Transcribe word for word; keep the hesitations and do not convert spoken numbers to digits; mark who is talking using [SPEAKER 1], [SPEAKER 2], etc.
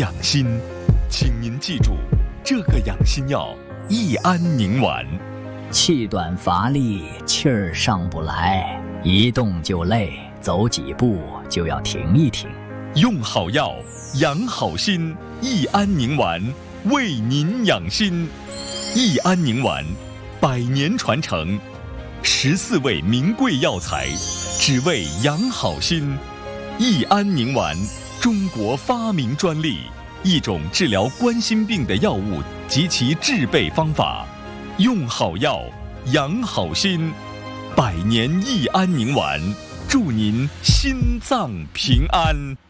[SPEAKER 1] 养心，请您记住，这个养心药益安宁丸。
[SPEAKER 2] 气短乏力，气儿上不来，一动就累，走几步就要停一停。
[SPEAKER 1] 用好药，养好心，益安宁丸为您养心。益安宁丸，百年传承，十四味名贵药材，只为养好心。益安宁丸，中国发明专利，一种治疗冠心病的药物及其制备方法。用好药，养好心，百年益安宁丸，祝您心脏平安。